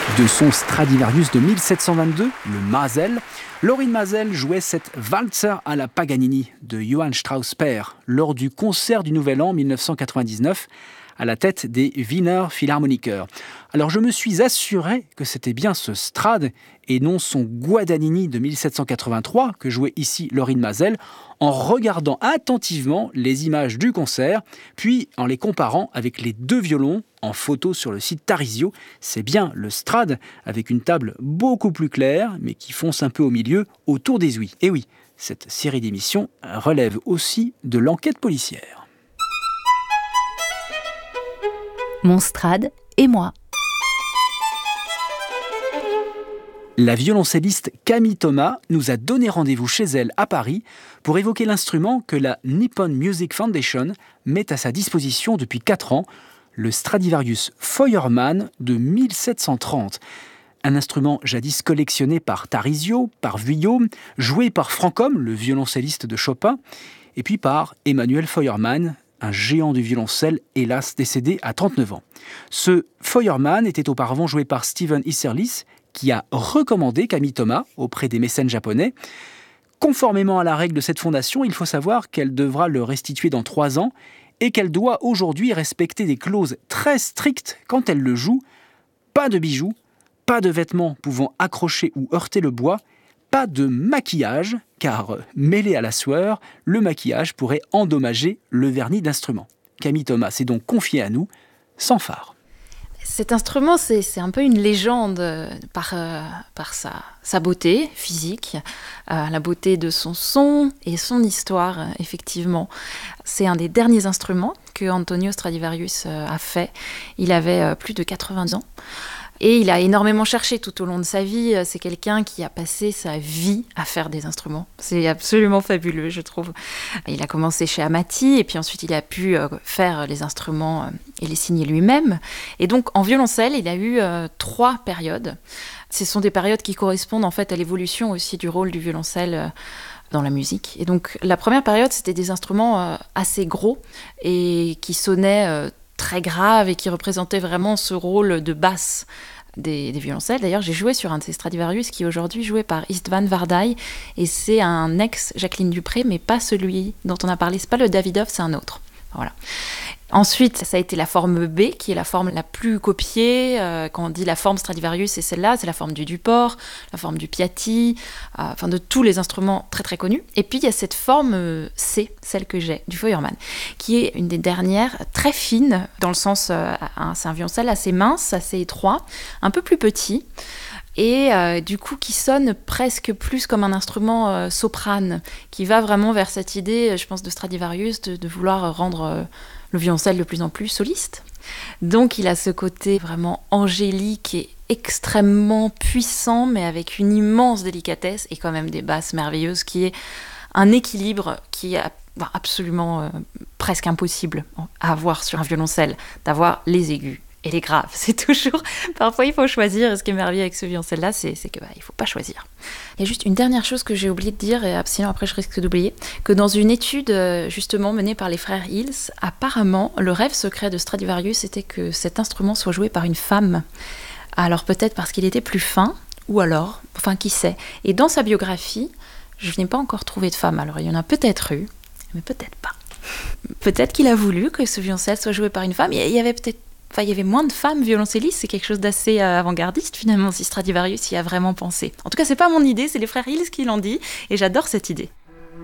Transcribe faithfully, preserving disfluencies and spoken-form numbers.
De son Stradivarius de mille sept cent vingt-deux, le Mazel, Lorin Maazel jouait cette Walzer à la Paganini de Johann Strauss père lors du concert du Nouvel An mille neuf cent quatre-vingt-dix-neuf à la tête des Wiener Philharmoniker. Alors je me suis assuré que c'était bien ce Strad et non son Guadagnini de mille sept cent quatre-vingt-trois que jouait ici Lorin Maazel en regardant attentivement les images du concert, puis en les comparant avec les deux violons en photo sur le site Tarisio. C'est bien le Strad avec une table beaucoup plus claire mais qui fonce un peu au milieu autour des ouïes. Et oui, cette série d'émissions relève aussi de l'enquête policière. Mon Strad et moi. La violoncelliste Camille Thomas nous a donné rendez-vous chez elle à Paris pour évoquer l'instrument que la Nippon Music Foundation met à sa disposition depuis quatre ans, le Stradivarius Feuermann de mille sept cent trente. Un instrument jadis collectionné par Tarisio, par Vuillot, joué par Franchomme, le violoncelliste de Chopin, et puis par Emanuel Feuermann, un géant du violoncelle, hélas décédé à trente-neuf ans. Ce Feuermann était auparavant joué par Steven Isserlis, qui a recommandé Camille Thomas auprès des mécènes japonais. Conformément à la règle de cette fondation, il faut savoir qu'elle devra le restituer dans trois ans et qu'elle doit aujourd'hui respecter des clauses très strictes quand elle le joue. Pas de bijoux, pas de vêtements pouvant accrocher ou heurter le bois, pas de maquillage, car mêlé à la sueur, le maquillage pourrait endommager le vernis d'instrument. Camille Thomas s'est donc confiée à nous, sans phare. Cet instrument, c'est, c'est un peu une légende par, euh, par sa, sa beauté physique, euh, la beauté de son son et son histoire, effectivement. C'est un des derniers instruments que Antonio Stradivarius euh, a fait. Il avait euh, plus de quatre-vingts ans. Et il a énormément cherché tout au long de sa vie. C'est quelqu'un qui a passé sa vie à faire des instruments. C'est absolument fabuleux, je trouve. Il a commencé chez Amati, et puis ensuite il a pu faire les instruments et les signer lui-même. Et donc en violoncelle, il a eu euh, trois périodes. Ce sont des périodes qui correspondent en fait à l'évolution aussi du rôle du violoncelle euh, dans la musique. Et donc la première période, c'était des instruments euh, assez gros et qui sonnaient euh, très grave et qui représentait vraiment ce rôle de basse des, des violoncelles. D'ailleurs, j'ai joué sur un de ces Stradivarius qui est aujourd'hui joué par Istvan Vardai, et c'est un ex-Jacqueline Dupré, mais pas celui dont on a parlé. C'est pas le Davidoff, c'est un autre. Voilà. Ensuite, ça a été la forme B, qui est la forme la plus copiée. Euh, quand on dit la forme Stradivarius, c'est celle-là, c'est la forme du Duport, la forme du Piatti, euh, enfin de tous les instruments très très connus. Et puis il y a cette forme C, celle que j'ai, du Feuermann, qui est une des dernières, très fine, dans le sens, euh, c'est un violoncelle assez mince, assez étroit, un peu plus petit, et euh, du coup qui sonne presque plus comme un instrument euh, soprane, qui va vraiment vers cette idée, je pense, de Stradivarius, de, de vouloir rendre euh, le violoncelle de plus en plus soliste. Donc il a ce côté vraiment angélique et extrêmement puissant, mais avec une immense délicatesse et quand même des basses merveilleuses, qui est un équilibre qui est absolument euh, presque impossible à avoir sur un violoncelle, d'avoir les aigus et les graves. C'est toujours... Parfois, il faut choisir. Et ce qui est merveilleux avec ce violoncelle-là, c'est, c'est qu'il bah, ne faut pas choisir. Il y a juste une dernière chose que j'ai oublié de dire, et sinon après je risque d'oublier, que dans une étude justement menée par les frères Hills, apparemment, le rêve secret de Stradivarius était que cet instrument soit joué par une femme. Alors peut-être parce qu'il était plus fin, ou alors, enfin qui sait. Et dans sa biographie, je n'ai pas encore trouvé de femme. Alors il y en a peut-être eu, mais peut-être pas. Peut-être qu'il a voulu que ce violoncelle soit joué par une femme. Il y avait peut-être Enfin, il y avait moins de femmes violoncellistes, c'est quelque chose d'assez euh, avant-gardiste finalement, si Stradivarius y a vraiment pensé. En tout cas, c'est pas mon idée, c'est les frères Hills qui l'ont dit, et j'adore cette idée.